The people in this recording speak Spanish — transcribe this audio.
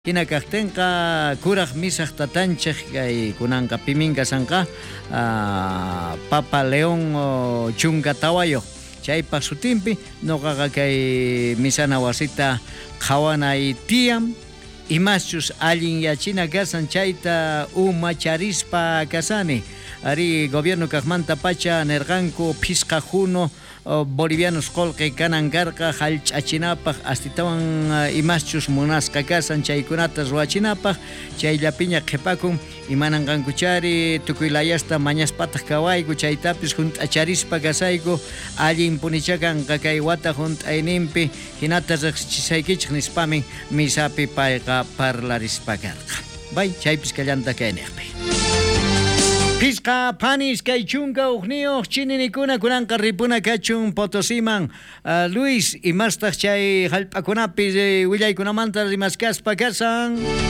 Hina kaqtinqa kuraq misaq tatanchik kay kunanqa piminqa sanqa Papa León chunka tawayo chaypaq sutinpi noqaqa kay misana wasita qhawanay tiyan imachus allin yachina kasan chayta umacharispa kasani ari gobierno kaqmanta pacha nerqanku phisqa juno bolivianos qolqi kanan karqa hallch'achinapaq astitawan imachus munasqa kasan chaykunata ruwachinapaq chayllapiña qhipakun imananqankuchari tukuy layasta mañaspataq kawayku chaytapis hunt'acharispa kasayku allin punichakanqa kay wata hunt'ayninpi hinata riqsichisaykichik nispami misapi payqa parlarispa karqa bay chaypis kallanta kayniqpi Pisqa panis kay chunka uqniyuq chininikuna kunanqa ripuna kachun Potosiman Luis imastaq chay hallp'akunapi willaykunamanta rimaskaspa kasan